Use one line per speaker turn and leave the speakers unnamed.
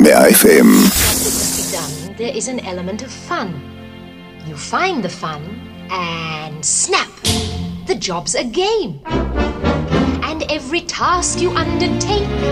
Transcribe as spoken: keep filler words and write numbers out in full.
מאה אף אם.
There is an element of fun. You find the fun and snap! The job's a game. And every task you undertake